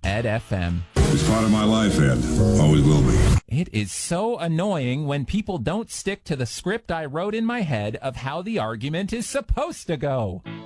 Ed FM. It's part of my life, Ed. Always will be. It is so annoying when people don't stick to the script I wrote in my head of how the argument is supposed to go.